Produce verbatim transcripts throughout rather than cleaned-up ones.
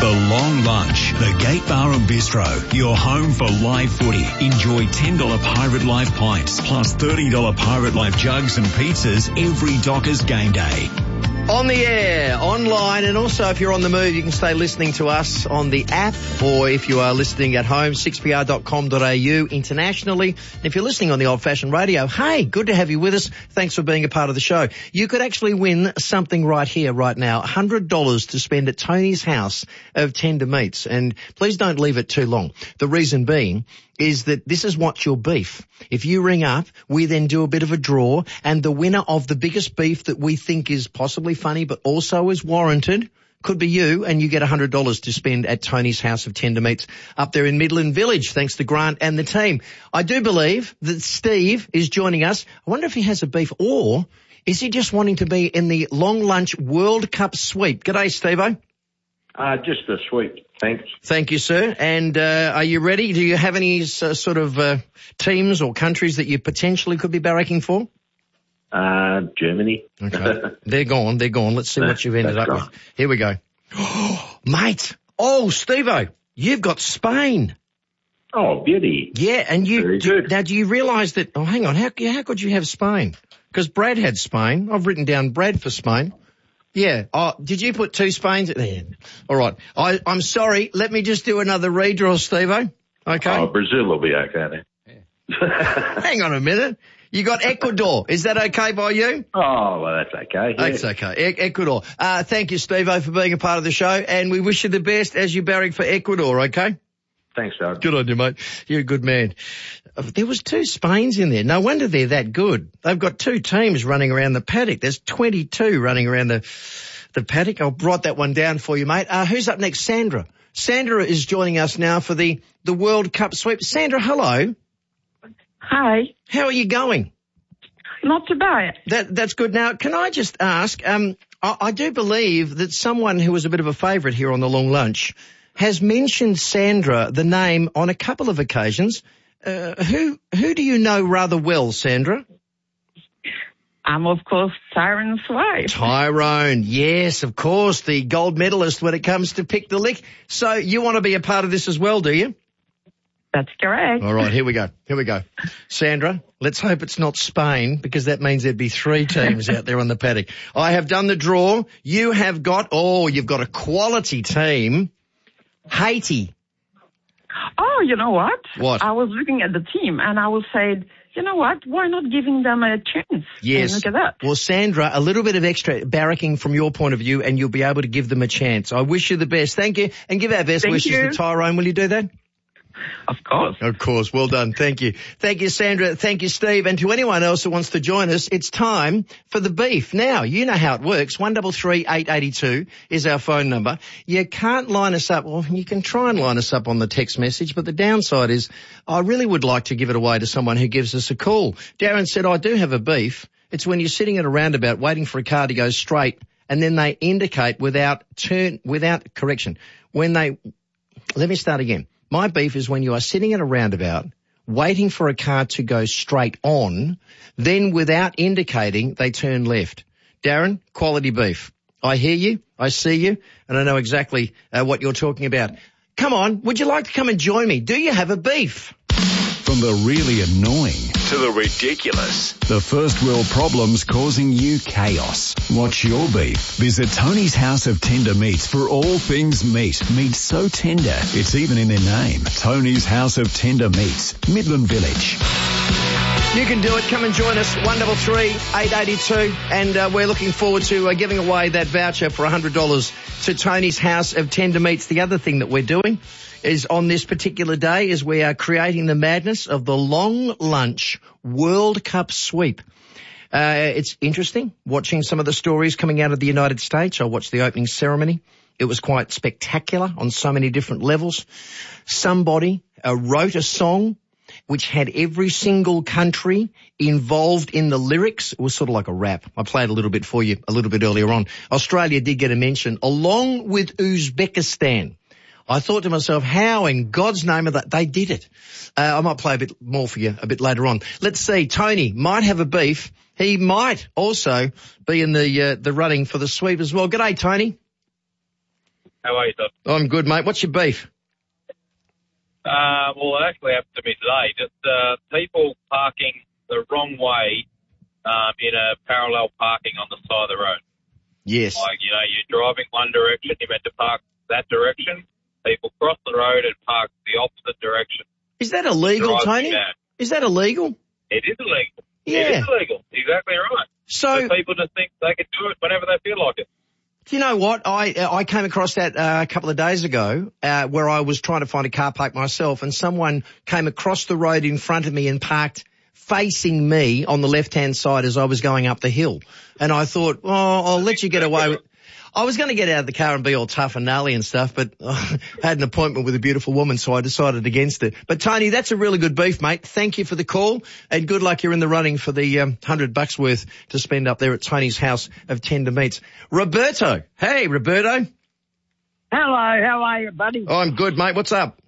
The Long Lunch, the Gate Bar and Bistro, your home for live footy. Enjoy ten dollars Pirate Life pints plus thirty dollars Pirate Life jugs and pizzas every Dockers game day. On the air, online, and also if you're on the move, you can stay listening to us on the app, or if you are listening at home, six p r dot com dot a u internationally. And if you're listening on the old-fashioned radio, hey, good to have you with us. Thanks for being a part of the show. You could actually win something right here, right now, one hundred dollars to spend at Tony's House of Tender Meats. And please don't leave it too long. The reason being is that this is What's Your Beef. If you ring up, we then do a bit of a draw, and the winner of the biggest beef that we think is possibly funny but also is warranted could be you, and you get one hundred dollars to spend at Tony's House of Tender Meats up there in Midland Village, thanks to Grant and the team. I do believe that Steve is joining us. I wonder if he has a beef, or is he just wanting to be in the Long Lunch World Cup sweep? G'day, Steve-o. Uh, just a sweep, thanks. Thank you, sir. And uh, are you ready? Do you have any uh, sort of uh, teams or countries that you potentially could be barracking for? Uh, Germany. Okay. They're gone. They're gone. Let's see No, what you've ended up that's with. Here we go. Mate. Oh, Steve-o, you've got Spain. Oh, beauty. Yeah, and you, Very do, good. now do you realise that, oh, hang on, how, how could you have Spain? Because Brad had Spain. I've written down Brad for Spain. Yeah. Oh, did you put two Spains? Yeah. All right. I, I'm sorry. Let me just do another redraw, Steve-o. Okay. Oh, Brazil will be okay then. Hang on a minute. You got Ecuador. Is that okay by you? Oh, well, that's okay. Yeah. That's okay. E- Ecuador. Uh, thank you, Steve-o, for being a part of the show, and we wish you the best as you barrack for Ecuador, okay? Thanks, Doug. Good on you, mate. You're a good man. Uh, There was two Spains in there. No wonder they're that good. They've got two teams running around the paddock. There's twenty-two running around the the paddock. I'll write that one down for you, mate. Uh, who's up next? Sandra. Sandra is joining us now for the, the World Cup sweep. Sandra, hello. Hi. How are you going? Not too bad. That, that's good. Now, can I just ask, um, I, I do believe that someone who was a bit of a favourite here on the Long Lunch has mentioned Sandra, the name, on a couple of occasions. Uh, who, who do you know rather well, Sandra? I'm, of course, Tyrone's wife. Tyrone, yes, of course, the gold medalist when it comes to Pick the Lick. So you want to be a part of this as well, do you? That's correct. All right, here we go. Here we go. Sandra, let's hope it's not Spain, because that means there'd be three teams out there on the paddock. I have done the draw. You have got, oh, you've got a quality team. Haiti. Oh, you know what? What? I was looking at the team and I was saying, you know what? Why not giving them a chance? Yes. And look at that. Well, Sandra, a little bit of extra barracking from your point of view, and you'll be able to give them a chance. I wish you the best. Thank you. And give our best Thank wishes you. to Tyrone. Will you do that? Of course. Of course. Well done. Thank you. Thank you, Sandra. Thank you, Steve. And to anyone else who wants to join us, it's time for the beef. Now, you know how it works. one three three, eight eight two is our phone number. You can't line us up. Well, you can try and line us up on the text message, but the downside is I really would like to give it away to someone who gives us a call. Darren said, I do have a beef. It's when you're sitting at a roundabout waiting for a car to go straight, and then they indicate without turn, without correction. When they, let me start again. My beef is when you are sitting at a roundabout, waiting for a car to go straight on, then without indicating, they turn left. Darren, quality beef. I hear you, I see you, and I know exactly uh, what you're talking about. Come on, would you like to come and join me? Do you have a beef? From the really annoying to the ridiculous, the first world problems causing you chaos. What's your beef? Visit Tony's House of Tender Meats for all things meat. Meat so tender, it's even in their name. Tony's House of Tender Meats, Midland Village. You can do it. Come and join us, one three three, eight eight two, and uh, we're looking forward to uh, giving away that voucher for one hundred dollars to Tony's House of Tender Meats. The other thing that we're doing is on this particular day is we are creating the madness of the Long Lunch World Cup sweep. Uh, it's interesting watching some of the stories coming out of the United States. I watched the opening ceremony. It was quite spectacular on so many different levels. Somebody uh, wrote a song which had every single country involved in the lyrics. It was sort of like a rap. I played a little bit for you a little bit earlier on. Australia did get a mention, along with Uzbekistan. I thought to myself, how in God's name are they? They did it. Uh, I might play a bit more for you a bit later on. Let's see. Tony might have a beef. He might also be in the uh, the running for the sweep as well. G'day, Tony. How are you, Todd? I'm good, mate. What's your beef? Uh, well, it actually happened to me today. Just uh, people parking the wrong way um, in a parallel parking on the side of the road. Yes. Like, you know, you're driving one direction, you're meant to park that direction. People cross the road and park the opposite direction. Is that illegal, Drives me Tony? mad. Is that illegal? It is illegal. Yeah. It is illegal. Exactly right. So, But people just think they can do it whenever they feel like it. do you know what? I I came across that uh, a couple of days ago uh, where I was trying to find a car park myself, and someone came across the road in front of me and parked facing me on the left-hand side as I was going up the hill. And I thought, oh, I'll let you get away with... I was going to get out of the car and be all tough and gnarly and stuff, but I had an appointment with a beautiful woman, so I decided against it. But Tony, that's a really good beef, mate. Thank you for the call, and good luck. You're in the running for the um, hundred bucks worth to spend up there at Tony's House of Tender Meats. Roberto. Hey, Roberto. Hello, how are you, buddy? Oh, I'm good, mate. What's up?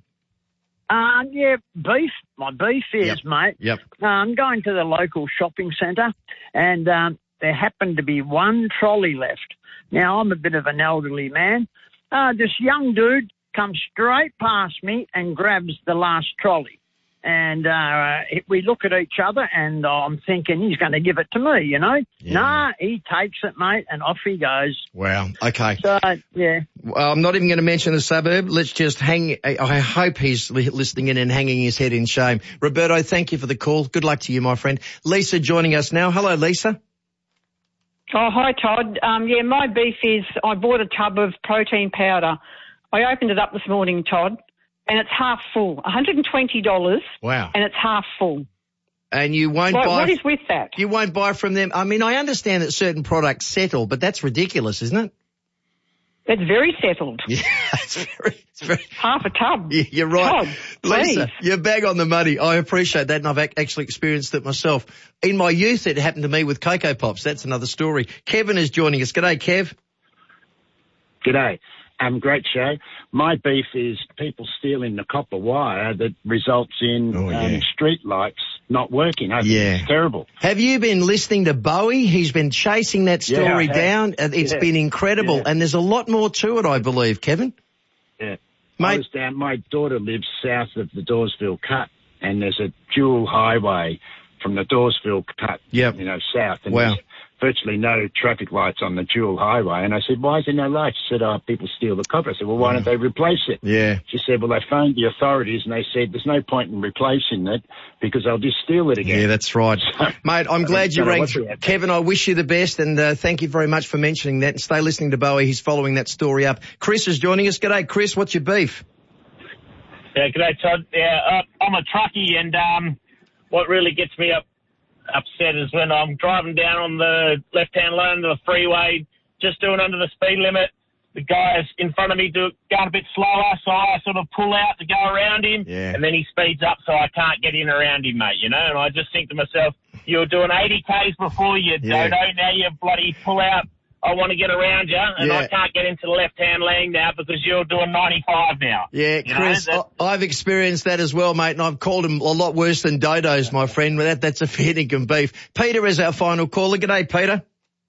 Um, yeah, beef. My beef is, Yep. mate. Yep. Uh, I'm going to the local shopping centre, and um, there happened to be one trolley left. Now, I'm a bit of an elderly man. Uh, this young dude comes straight past me and grabs the last trolley. And uh, we look at each other, and I'm thinking he's going to give it to me, you know. Yeah. Nah, he takes it, mate, and off he goes. Wow. Okay. So, yeah. Well, I'm not even going to mention the suburb. Let's just hang. I I hope he's li- listening in and hanging his head in shame. Roberto, thank you for the call. Good luck to you, my friend. Lisa joining us now. Hello, Lisa. Oh, hi, Todd. Um, yeah, my beef is I bought a tub of protein powder. I opened it up this morning, Todd, and it's half full, one hundred twenty dollars. Wow. And it's half full. And you won't What, buy. what is with that? You won't buy from them. I mean, I understand that certain products settle, but that's ridiculous, isn't it? It's very settled. Yeah, it's very, it's very. Half a tub. Yeah, you're right. Todd, Lisa, please. you're bang on the money. I appreciate that, and I've ac- actually experienced it myself. In my youth, it happened to me with Cocoa Pops. That's another story. Kevin is joining us. G'day, Kev. G'day. Um, great show. My beef is people stealing the copper wire that results in Oh, yeah. um, street lights not working. I think Yeah. it's terrible. Have you been listening to Bowie? He's been chasing that Yeah, story I have. down. and It's Yeah. been incredible, Yeah. and there's a lot more to it, I believe, Kevin. Yeah. Mate. I was down, my daughter lives south of the Dawesville Cut, and there's a dual highway from the Dawesville Cut, Yep. you know, south. And Wow. there's virtually no traffic lights on the dual highway. And I said, why is there no lights? She said, oh, people steal the copper. I said, well, why don't they replace it? Yeah. She said, well, they phoned the authorities and they said there's no point in replacing it because they'll just steal it again. Yeah, that's right. Mate, I'm glad you don't know rang. what to add. Kevin, I wish you the best, and uh, thank you very much for mentioning that. And stay listening to Bowie. He's following that story up. Chris is joining us. G'day, Chris. What's your beef? Yeah, g'day, Todd. Yeah, uh, I'm a truckie, and um, what really gets me up upset is when I'm driving down on the left-hand lane of the freeway, just doing under the speed limit. The guy in front of me do, going a bit slower, so I sort of pull out to go around him, Yeah. and then he speeds up, so I can't get in around him, mate, you know? And I just think to myself, you were doing eighty kays before, you Yeah. dodo, now you bloody pull out. I want to get around you, and Yeah. I can't get into the left-hand lane now because you're doing ninety-five now. Yeah, You know, Chris, that- I- I've experienced that as well, mate, and I've called him a lot worse than dodos, my friend. But that, that's a fair dinkum beef. Peter is our final caller. G'day, Peter.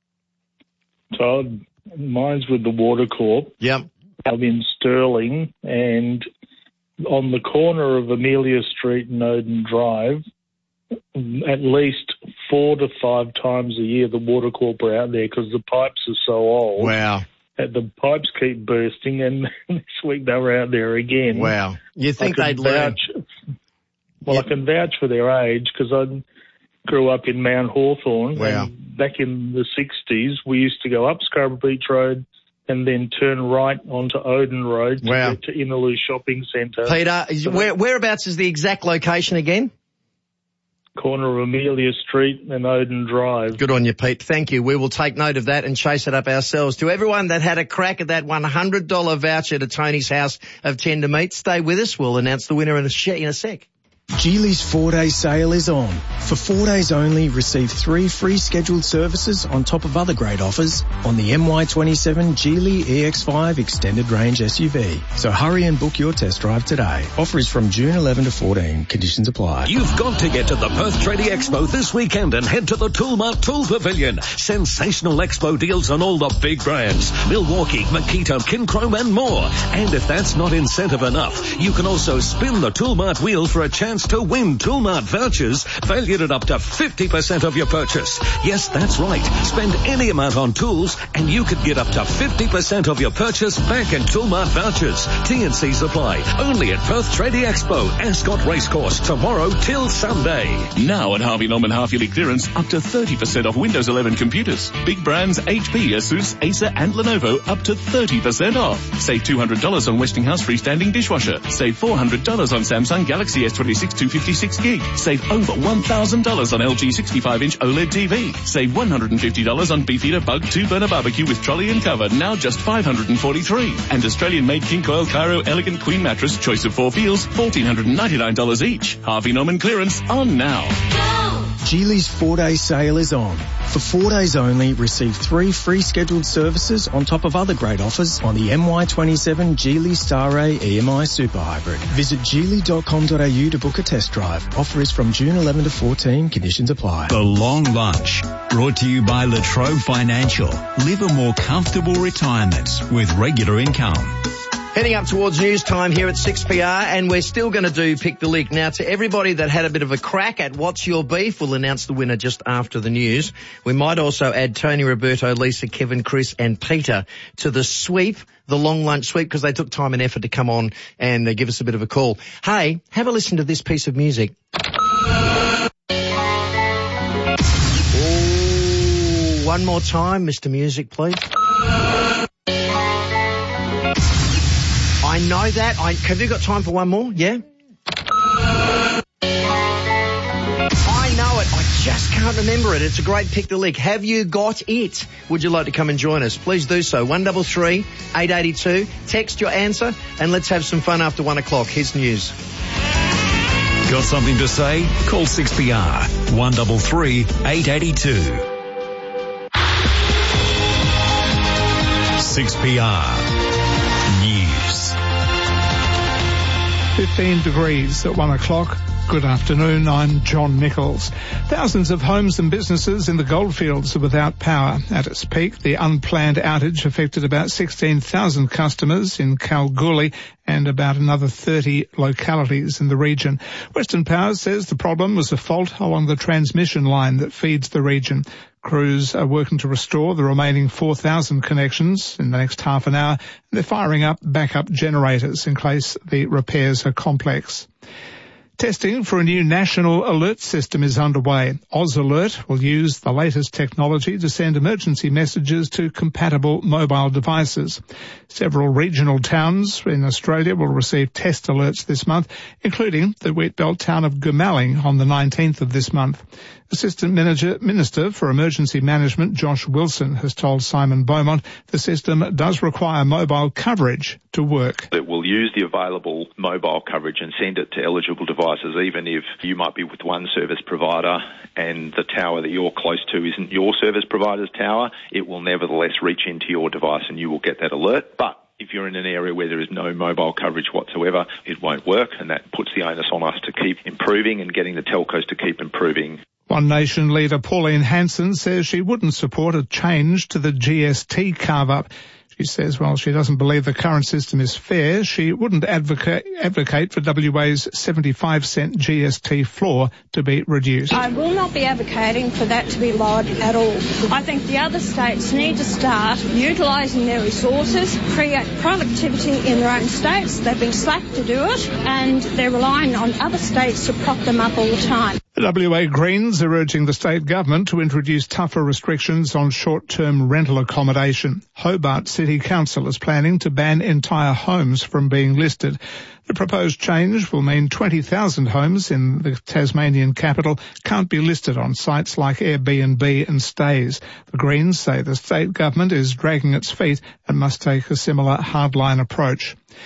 Todd, mine's with the Water Corp. Yep. I'm in Stirling, and on the corner of Amelia Street and Odin Drive, at least four to five times a year the Water Corp are out there because the pipes are so old. Wow. that The pipes keep bursting, and this week they were out there again. Wow. You think I they'd can learn? vouch, Well, I can vouch for their age because I grew up in Mount Hawthorn. Wow. And back in the sixties, we used to go up Scarborough Beach Road and then turn right onto Odin Road to Wow. get to Inaloo Shopping Centre. Peter, is- where, whereabouts is the exact location again? Corner of Amelia Street and Odin Drive. Good on you, Pete. Thank you. We will take note of that and chase it up ourselves. To everyone that had a crack at that one hundred dollars voucher to Tony's House of Tender Meats, stay with us. We'll announce the winner in a, sh- in a sec. Geely's four-day sale is on. For four days only, receive three free scheduled services on top of other great offers on the M Y twenty-seven Geely E X five Extended Range S U V. So hurry and book your test drive today. Offer is from June eleventh to fourteen. Conditions apply. You've got to get to the Perth Tradie Expo this weekend and head to the Toolmart Tool Pavilion. Sensational expo deals on all the big brands. Milwaukee, Makita, Kinchrome and more. And if that's not incentive enough, you can also spin the Toolmart wheel for a chance to win Toolmart vouchers valued at up to fifty percent of your purchase. Yes, that's right. Spend any amount on tools and you could get up to fifty percent of your purchase back in Toolmart vouchers. T and C's apply. Only at Perth Tradie Expo, Ascot Racecourse, tomorrow till Sunday. Now at Harvey Norman half-yearly clearance, up to thirty percent off Windows eleven computers. Big brands H P, Asus, Acer and Lenovo up to thirty percent off. Save two hundred dollars on Westinghouse freestanding dishwasher. Save four hundred dollars on Samsung Galaxy S twenty-six two fifty-six gig. Save over one thousand dollars on L G sixty-five inch OLED T V. Save one hundred fifty dollars on Beefeater Bug two burner barbecue with trolley and cover, now just five hundred forty-three dollars. And Australian-made King Coil Cairo Elegant Queen Mattress, choice of four feels, one thousand four hundred ninety-nine dollars each. Harvey Norman clearance on now. Geely's four-day sale is on. For four days only, receive three free scheduled services on top of other great offers on the M Y twenty-seven Geely Star-Ray E M I Super Hybrid. Visit geely dot com dot a u to book a test drive. Offer is from June eleventh to fourteen. Conditions apply. The Long Lunch, brought to you by Latrobe Financial. Live a more comfortable retirement with regular income. Heading up towards news time here at six P R, and we're still going to do Pick the Lick. Now, to everybody that had a bit of a crack at What's Your Beef, we'll announce the winner just after the news. We might also add Tony, Roberto, Lisa, Kevin, Chris and Peter to the sweep, the Long Lunch Sweep, because they took time and effort to come on and uh, give us a bit of a call. Hey, have a listen to this piece of music. Oh, one more time, Mister Music, please. I know that. I, have you got time for one more? Yeah? I know it. I just can't remember it. It's a great Pick the Lick. Have you got it? Would you like to come and join us? Please do so. one three three, eight eight two. Text your answer and let's have some fun after one o'clock. Here's news. Got something to say? Call six P R, one three three, eight eight two. six P R News. fifteen degrees at one o'clock. Good afternoon, I'm John Nichols. Thousands of homes and businesses in the Goldfields are without power. At its peak, the unplanned outage affected about sixteen thousand customers in Kalgoorlie and about another thirty localities in the region. Western Power says the problem was a fault along the transmission line that feeds the region. Crews are working to restore the remaining four thousand connections in the next half an hour, and they're firing up backup generators in case the repairs are complex. Testing for a new national alert system is underway. Oz Alert will use the latest technology to send emergency messages to compatible mobile devices. Several regional towns in Australia will receive test alerts this month, including the wheatbelt town of Goomalling on the nineteenth of this month. Assistant Manager, Minister for Emergency Management Josh Wilson has told Simon Beaumont the system does require mobile coverage to work. It will use the available mobile coverage and send it to eligible devices, even if you might be with one service provider and the tower that you're close to isn't your service provider's tower. It will nevertheless reach into your device and you will get that alert. But if you're in an area where there is no mobile coverage whatsoever, it won't work, and that puts the onus on us to keep improving and getting the telcos to keep improving. One Nation leader Pauline Hanson says she wouldn't support a change to the G S T carve-up. She says while she doesn't believe the current system is fair, she wouldn't advocate, advocate for W A's seventy-five cent G S T floor to be reduced. I will not be advocating for that to be lowered at all. I think the other states need to start utilising their resources, create productivity in their own states. They've been slack to do it, and they're relying on other states to prop them up all the time. The W A Greens are urging the state government to introduce tougher restrictions on short-term rental accommodation. Hobart City Council is planning to ban entire homes from being listed. The proposed change will mean twenty thousand homes in the Tasmanian capital can't be listed on sites like Airbnb and Stays. The Greens say the state government is dragging its feet and must take a similar hardline approach.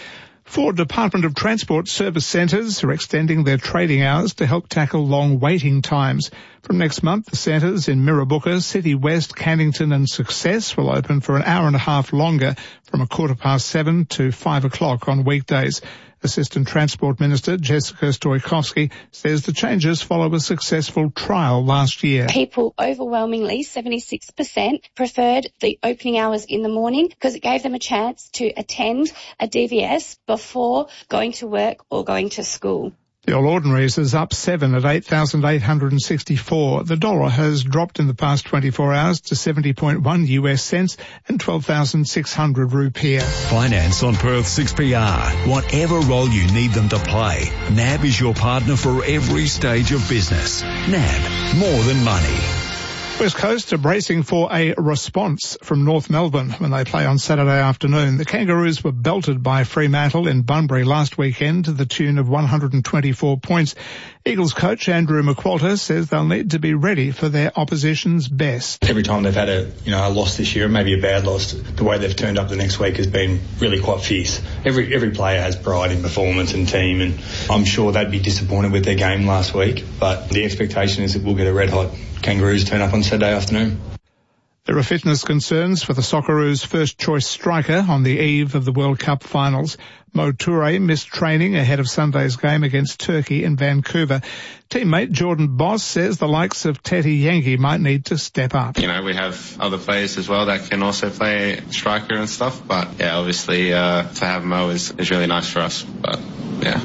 Four Department of Transport service centres are extending their trading hours to help tackle long waiting times. From next month, the centres in Mirrabooka, City West, Cannington and Success will open for an hour and a half longer from a quarter past seven to five o'clock on weekdays. Assistant Transport Minister Jessica Stoikowski says the changes follow a successful trial last year. People overwhelmingly, seventy-six percent, preferred the opening hours in the morning because it gave them a chance to attend a D V S before going to work or going to school. The All Ordinaries is up seven at eight thousand eight hundred sixty-four. The dollar has dropped in the past twenty-four hours to seventy point one U S cents and twelve thousand six hundred rupiah. Finance on Perth six P R. Whatever role you need them to play, N A B is your partner for every stage of business. N A B, more than money. West Coast are bracing for a response from North Melbourne when they play on Saturday afternoon. The Kangaroos were belted by Fremantle in Bunbury last weekend to the tune of one hundred twenty-four points. Eagles coach Andrew McQualter says they'll need to be ready for their opposition's best. Every time they've had a, you know, a loss this year, maybe a bad loss, the way they've turned up the next week has been really quite fierce. Every every player has pride in performance and team, and I'm sure they'd be disappointed with their game last week, but the expectation is that we'll get a red-hot Kangaroos turn up on Saturday afternoon. There are fitness concerns for the Socceroos' first-choice striker on the eve of the World Cup finals. Mo Toure missed training ahead of Sunday's game against Turkey in Vancouver. Teammate Jordan Boss says the likes of Teti Yankee might need to step up. You know, we have other players as well that can also play striker and stuff, but yeah, obviously uh, to have Mo is, is really nice for us, but yeah.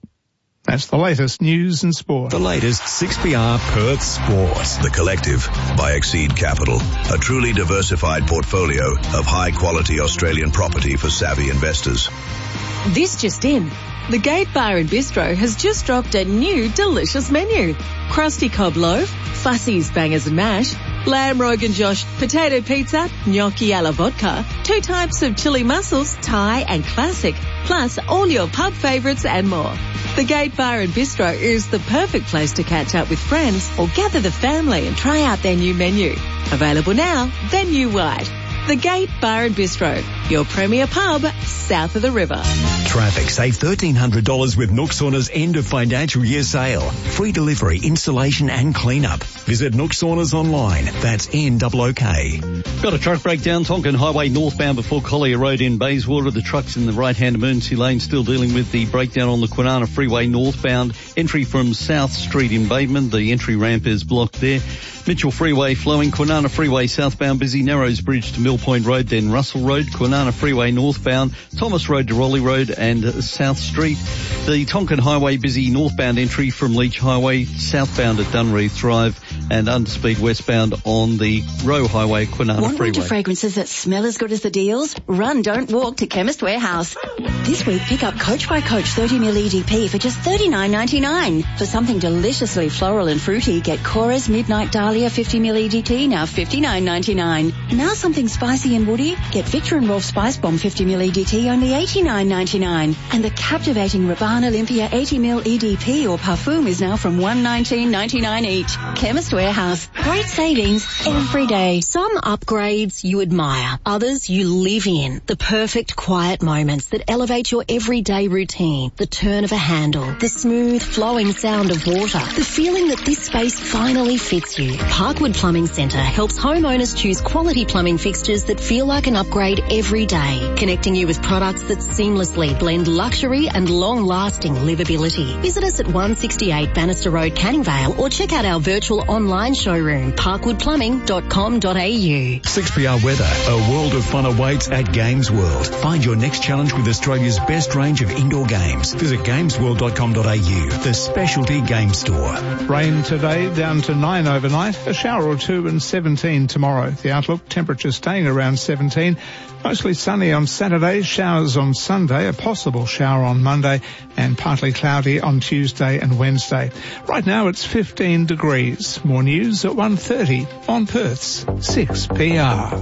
That's the latest news and sport. The latest six P R Perth Sport. The Collective by Exceed Capital, a truly diversified portfolio of high-quality Australian property for savvy investors. This just in. The Gate Bar and Bistro has just dropped a new delicious menu. Crusty cob loaf, Fussies bangers and mash, lamb rogan josh, potato pizza, gnocchi alla vodka, two types of chili mussels, Thai and classic, plus all your pub favourites and more. The Gate Bar and Bistro is the perfect place to catch up with friends or gather the family and try out their new menu. Available now, venue-wide. The Gate Bar and Bistro, your premier pub south of the river. Traffic. Save thirteen hundred dollars with Nook Sauna's end of financial year sale. Free delivery, installation and clean-up. Visit Nook Saunas online. That's N O O K. Got a truck breakdown, Tonkin Highway northbound before Collier Road in Bayswater. The truck's in the right-hand emergency lane, still dealing with the breakdown on the Kwinana Freeway northbound. Entry from South Street in Bateman. The entry ramp is blocked there. Mitchell Freeway flowing, Kwinana Freeway southbound busy, Narrows Bridge to Mill Point Road, then Russell Road, Kwinana Freeway northbound, Thomas Road to Raleigh Road and South Street. The Tonkin Highway busy northbound entry from Leach Highway, southbound at Dunreath Drive and underspeed westbound on the Roe Highway, Kwinana Want Freeway. winter fragrances that smell as good as the deals? Run, don't walk to Chemist Warehouse. This week, pick up Coach by Coach thirty milliliter E D P for just thirty-nine ninety-nine. For something deliciously floral and fruity, get Cora's Midnight Dahlia fifty milliliter E D T, now fifty-nine ninety-nine. Now something spicy and woody, get Victor and Rolf Spice Bomb fifty milliliter E D T, only eighty-nine ninety-nine. And the captivating Rabanne Olympia eighty milliliter E D P or Parfum is now from one nineteen ninety-nine each. Chemist Warehouse. Great savings every day. Some upgrades you admire, others you live in. The perfect quiet moments that elevate your everyday routine. The turn of a handle, the smooth flowing sound of water, the feeling that this space finally fits you. Parkwood Plumbing Centre helps homeowners choose quality plumbing fixtures that feel like an upgrade every day, connecting you with products that seamlessly blend luxury and long-lasting livability. Visit us at one sixty-eight Bannister Road, Canning Vale, or check out our virtual online showroom, parkwood plumbing dot com dot a u. six P R Weather. A world of fun awaits at Games World. Find your next challenge with Australia's best range of indoor games. Visit games world dot com dot a u, the specialty game store. Rain today, down to nine overnight. A shower or two and seventeen tomorrow. The outlook, temperature staying around seventeen. Mostly sunny on Saturday, showers on Sunday, a possible shower on Monday, and partly cloudy on Tuesday and Wednesday. Right now it's fifteen degrees. More news at one thirty on Perth's six P R.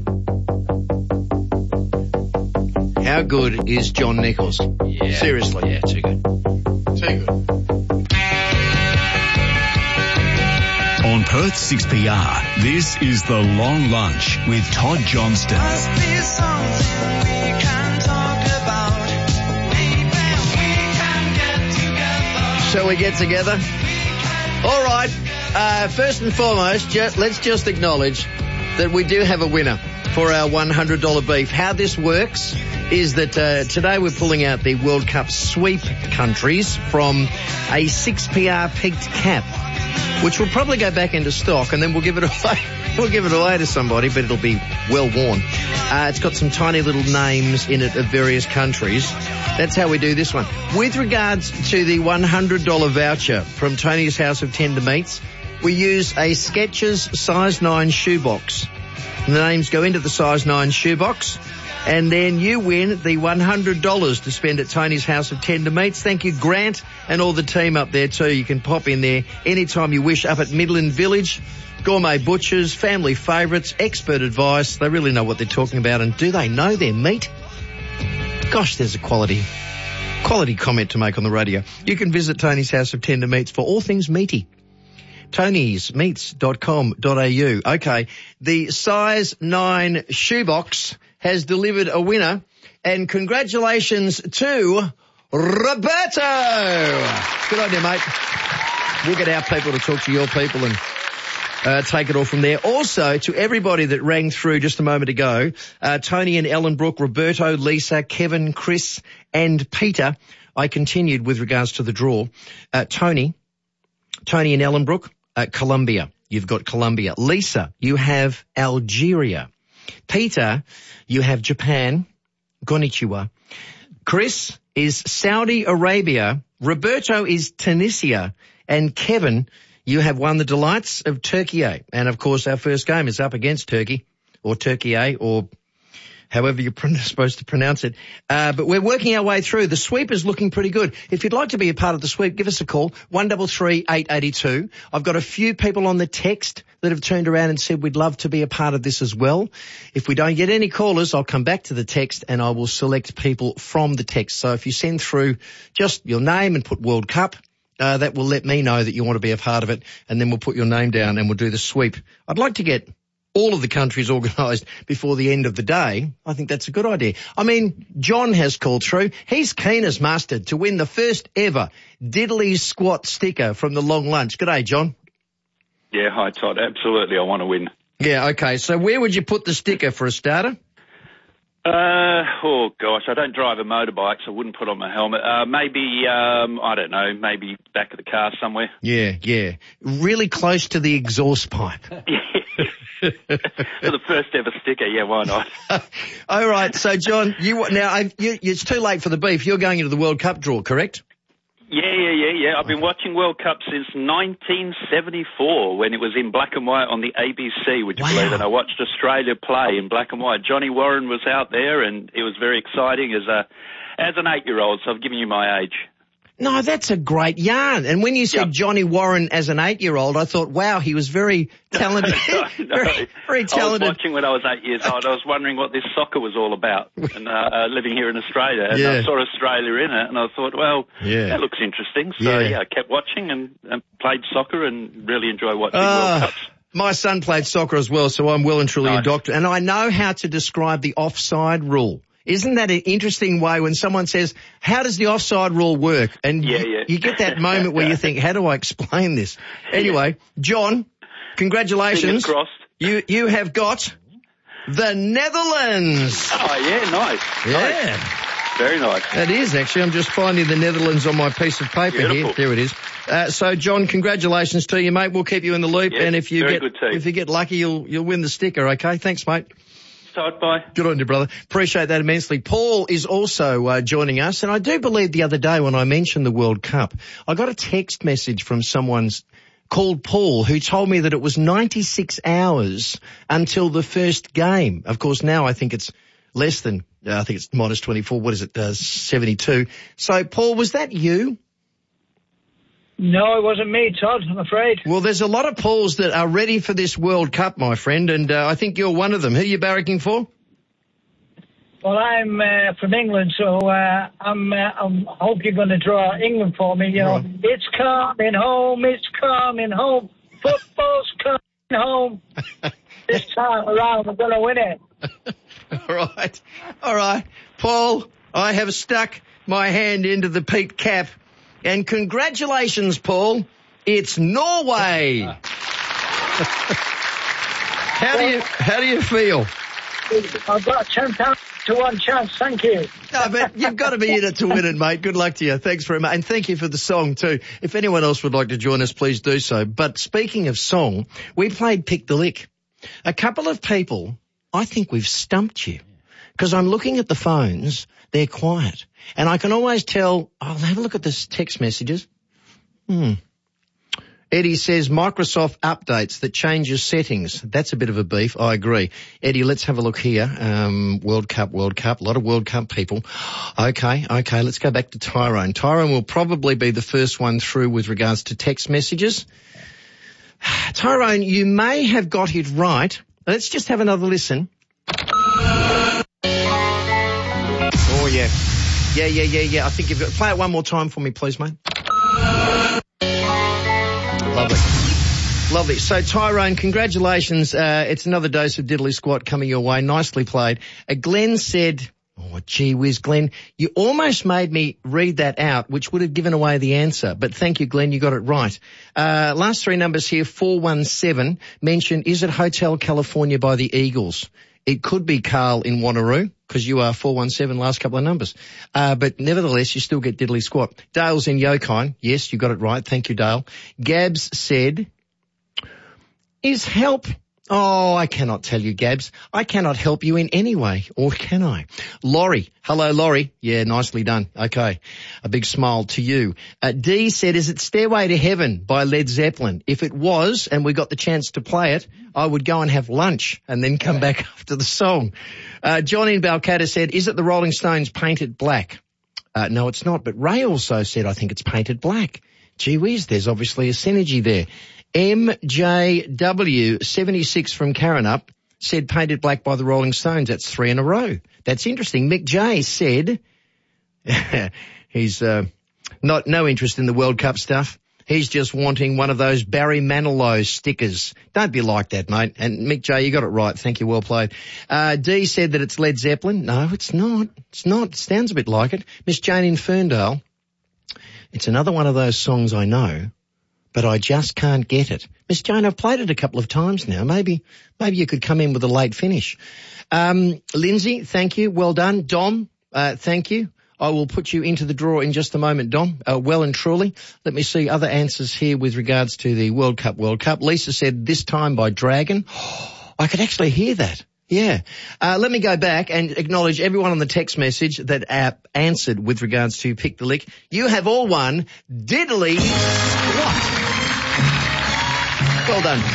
How good is John Nichols? Yeah. Seriously. Yeah, too good. Too good. On Perth six P R, this is The Long Lunch with Todd Johnston. Must be something we can talk about. we get together. All right. Uh, first and foremost, ju- let's just acknowledge that we do have a winner for our one hundred dollars beef. How this works is that uh, today we're pulling out the World Cup sweep countries from a six P R peaked cap, which will probably go back into stock, and then we'll give it away. We'll give it away to somebody, but it'll be well worn. Uh, it's got some tiny little names in it of various countries. That's how we do this one. With regards to the one hundred dollars voucher from Tony's House of Tender Meats, we use a Skechers size nine shoebox. The names go into the size nine shoebox, and then you win the one hundred dollars to spend at Tony's House of Tender Meats. Thank you, Grant, and all the team up there too. You can pop in there anytime you wish up at Midland Village. Gourmet butchers, family favourites, expert advice. They really know what they're talking about, and do they know their meat? Gosh, there's a quality, quality comment to make on the radio. You can visit Tony's House of Tender Meats for all things meaty. tonys meats dot com dot a u. Okay, the size nine shoebox has delivered a winner, and congratulations to Roberto. Good on you, mate. We'll get our people to talk to your people and Uh, take it all from there. Also, to everybody that rang through just a moment ago, uh, Tony and Ellenbrook, Roberto, Lisa, Kevin, Chris and Peter, I continued with regards to the draw. Uh, Tony, Tony and Ellenbrook, uh, Colombia. You've got Colombia. Lisa, you have Algeria. Peter, you have Japan. Konnichiwa. Chris is Saudi Arabia. Roberto is Tunisia. And Kevin, you have won the delights of Turkey. And, of course, our first game is up against Turkey, or Turkey, or however you're supposed to pronounce it. Uh, but we're working our way through. The sweep is looking pretty good. If you'd like to be a part of the sweep, give us a call, one three three, eight eight two. I've got a few people on the text that have turned around and said we'd love to be a part of this as well. If we don't get any callers, I'll come back to the text and I will select people from the text. So if you send through just your name and put World Cup, Uh, that will let me know that you want to be a part of it, and then we'll put your name down and we'll do the sweep. I'd like to get all of the countries organised before the end of the day. I think that's a good idea. I mean, John has called through. He's keen as mustard to win the first ever Diddley Squat sticker from the Long Lunch. G'day, John. Yeah, hi, Todd. Absolutely, I want to win. Yeah, okay. So where would you put the sticker for a starter? Uh, oh gosh, I don't drive a motorbike, so I wouldn't put on my helmet. Uh, maybe, um, I don't know, maybe back of the car somewhere. Yeah, yeah. Really close to the exhaust pipe. For the first ever sticker, yeah, why not? All right, so John, you now I, you, it's too late for the beef. You're going into the World Cup draw, correct? Yeah, yeah, yeah, yeah. I've been watching World Cup since nineteen seventy-four when it was in black and white on the A B C, would you Wow. believe it? I watched Australia play in black and white. Johnny Warren was out there and it was very exciting as a as an eight-year-old, so I've given you my age. No, that's a great yarn. And when you said yep. Johnny Warren as an eight-year-old, I thought, wow, he was very talented. no, no. very, very talented. I was watching when I was eight years old. I was wondering what this soccer was all about, and uh, uh, living here in Australia. And Yeah. I saw Australia in it, and I thought, well, Yeah. that looks interesting. So, Yeah. yeah, I kept watching and, and played soccer and really enjoy watching Ah, World Cups. My son played soccer as well, so I'm well and truly Nice. indoctrinated. And I know how to describe the offside rule. Isn't that an interesting way when someone says, how does the offside rule work? And Yeah, you, yeah. you get that moment where you think, how do I explain this? Anyway, John, congratulations. Fingers crossed. You, you have got the Netherlands. Oh, yeah, nice. Yeah. Nice. Very nice. That is, actually. I'm just finding the Netherlands on my piece of paper Beautiful. here. There it is. Uh, so, John, congratulations to you, mate. We'll keep you in the loop. Yeah, and if you very get good team. if you get lucky, you'll you'll win the sticker, okay? Thanks, mate. Todd, bye. Good on you, brother. Appreciate that immensely. Paul is also uh, joining us, and I do believe the other day when I mentioned the World Cup, I got a text message from someone's called Paul who told me that it was ninety-six hours until the first game. Of course, now I think it's less than, uh, I think it's minus twenty-four. What is it, uh, seventy-two? So, Paul, was that you? No, it wasn't me, Todd, I'm afraid. Well, there's a lot of Pauls that are ready for this World Cup, my friend, and uh, I think you're one of them. Who are you barracking for? Well, I'm uh, from England, so uh, I'm, uh, I'm, I hope you're going to draw England for me. You know, Right. It's coming home, it's coming home, football's coming home. This time around, we're going to win it. All right. All right. Paul, I have stuck my hand into the peaked cap, And congratulations, Paul. It's Norway. How do you how do you feel? I've got ten pounds to one chance. Thank you. No, but you've got to be in it to win it, mate. Good luck to you. Thanks very much. And thank you for the song, too. If anyone else would like to join us, please do so. But speaking of song, we played Pick the Lick. A couple of people, I think we've stumped you. Because I'm looking at the phones, they're quiet. And I can always tell, I'll have a look at this text messages. Hmm. Eddie says Microsoft updates that changes settings. That's a bit of a beef. I agree. Eddie, let's have a look here. Um, World Cup, World Cup. A lot of World Cup people. Okay, okay. Let's go back to Tyrone. Tyrone will probably be the first one through with regards to text messages. Tyrone, you may have got it right. Let's just have another listen. Oh, yeah. Yeah, yeah, yeah, yeah. I think you've got... Play it one more time for me, please, mate. Lovely. Lovely. So, Tyrone, congratulations. Uh, it's another dose of Diddly Squat coming your way. Nicely played. Uh, Glenn said, oh, gee whiz, Glenn, you almost made me read that out, which would have given away the answer. But thank you, Glenn, you got it right. Uh, last three numbers here, four one seven, mentioned, is it Hotel California by the Eagles? It could be Carl in Wanneroo, because you are four one seven, last couple of numbers. Uh, but nevertheless, you still get Diddly Squat. Dale's in Yokine. Yes, you got it right. Thank you, Dale. Gabs said, is help... Oh, I cannot tell you, Gabs. I cannot help you in any way, or can I? Laurie. Hello, Laurie. Yeah, nicely done. Okay. A big smile to you. Uh, Dee said, is it Stairway to Heaven by Led Zeppelin? If it was, and we got the chance to play it, I would go and have lunch and then come back after the song. Uh, John in Balcatta said, is it the Rolling Stones Painted Black? Uh, no, it's not. But Ray also said, I think it's Painted Black. Gee whiz, there's obviously a synergy there. M J W seventy-six from Karrinyup said Painted Black by the Rolling Stones. That's three in a row. That's interesting. Mick J said he's uh, not no interest in the World Cup stuff. He's just wanting one of those Barry Manilow stickers. Don't be like that, mate. And Mick J, you got it right. Thank you. Well played. Uh, D said that it's Led Zeppelin. No, it's not. It's not. It sounds a bit like it. Miss Jane in Ferndale. It's another one of those songs I know, but I just can't get it. Miss Jane, I've played it a couple of times now. Maybe, maybe you could come in with a late finish. Um, Lindsay, thank you. Well done. Dom, uh, thank you. I will put you into the draw in just a moment, Dom. Uh, well and truly. Let me see other answers here with regards to the World Cup, World Cup. Lisa said This Time by Dragon. Oh, I could actually hear that. Yeah. Uh, let me go back and acknowledge everyone on the text message that uh, answered with regards to Pick the Lick. You have all won Diddly Squat. Well done.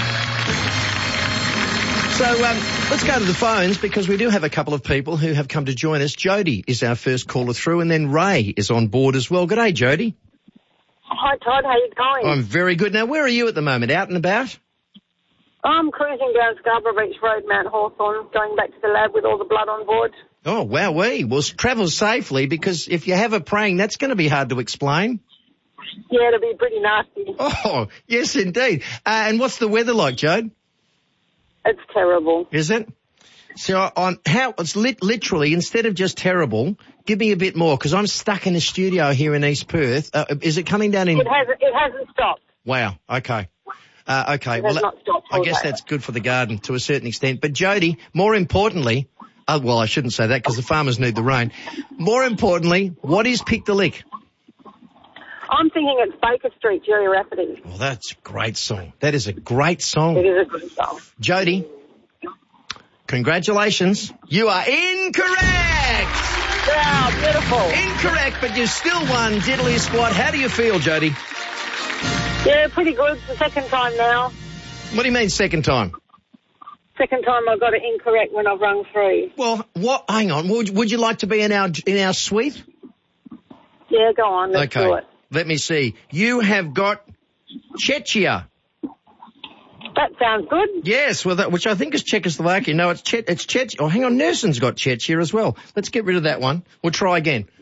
So um, let's go to the phones because we do have a couple of people who have come to join us. Jody is our first caller through, and then Ray is on board as well. Good day, Jody. Hi, Todd. How you going? I'm very good. Now, where are you at the moment? Out and about? I'm cruising down Scarborough Beach Road, Mount Hawthorn, going back to the lab with all the blood on board. Oh, wowee. Well, travel safely, because if you have a praying, that's going to be hard to explain. Yeah, it'll be pretty nasty. Oh, yes, indeed. Uh, and what's the weather like, Jode? It's terrible. Is it? So on how it's lit, literally, instead of just terrible, give me a bit more, because I'm stuck in the studio here in East Perth. Uh, is it coming down in... It hasn't, it hasn't stopped. Wow, okay. Uh, okay, it well, has not stopped I guess day. that's good for the garden to a certain extent. But Jody, more importantly, uh, well, I shouldn't say that because the farmers need the rain. More importantly, what is Pick the Lick? I'm thinking it's Baker Street, Jerry Rafferty. Well, that's a great song. That is a great song. It is a good song. Jody, congratulations. You are incorrect. Wow, beautiful. Incorrect, but you still won Diddly Squat. How do you feel, Jody? Yeah, pretty good. It's the second time now. What do you mean second time? Second time I got it incorrect when I've rung through. Well, what? Hang on. Would, would you like to be in our in our suite? Yeah, go on. Let's okay. do it. Let me see. You have got Czechia. That sounds good. Yes, well, that, which I think is Czechoslovakia. No, it's Czech. It's Czech. Oh, hang on. Nelson's got Czechia as well. Let's get rid of that one. We'll try again.